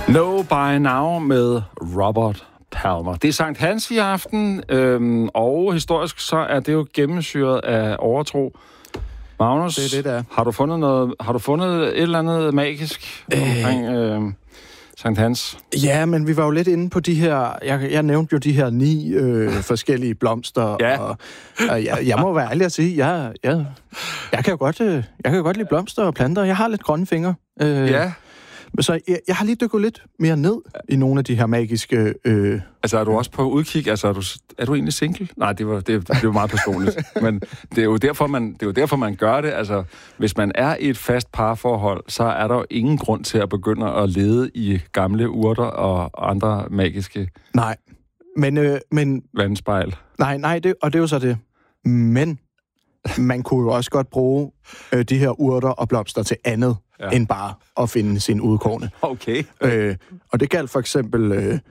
Know by Now med Robert Palmer. Det er Sankt Hans i aften, og historisk så er det jo gennemsyret af overtro. Magnus, det er det, der. Har du fundet et eller andet magisk omkring Sankt Hans? Ja, men vi var jo lidt inde på de her... Jeg nævnte jo de her 9 forskellige blomster, ja. og jeg må være ærlig at sige, jeg kan jo godt lide blomster og planter. Jeg har lidt grønne fingre. Ja. Så jeg har lige dykket lidt mere ned i nogle af de her magiske... Altså, er du også på udkig? Altså, er du egentlig single? Nej, det var meget personligt. Men det er jo derfor, man gør det. Altså, hvis man er i et fast parforhold, så er der jo ingen grund til at begynde at lede i gamle urter og andre magiske... Nej, men vandspejl. Nej, det er jo så det. Men man kunne jo også godt bruge de her urter og blomster til andet, end bare at finde sin udkårne. Okay. Og det galt for eksempel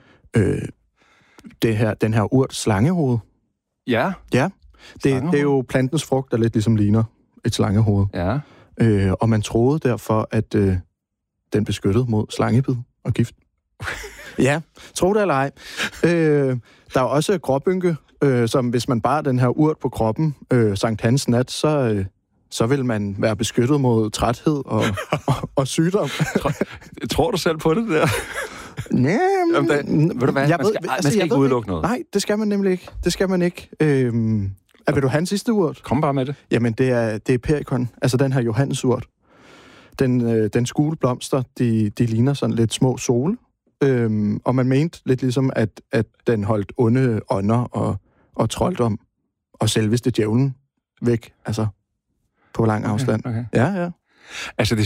den her urt slangehoved. Ja. Ja, det er jo plantens frugt, der lidt ligesom ligner et slangehoved. Ja. Og man troede derfor, at den beskyttede mod slangebid og gift. Ja, tro det eller ej. Der er også gråbynke, som hvis man bar den her urt på kroppen Sankt Hans nat, så vil man være beskyttet mod træthed og sygdom. Tror du selv på det der? Nej, ved du hvad? Man skal ikke udelukke noget. Nej, det skal man nemlig ikke. Det skal man ikke. Vil du have en sidste urt? Kom bare med det. Jamen, det er perikon. Altså den her Johannesurt. Den skule blomster, de ligner sådan lidt små sole. Og man mente lidt ligesom, at den holdt onde ånder og trolddom og selveste djævlen væk, altså på lang afstand. Okay. Ja. Altså, det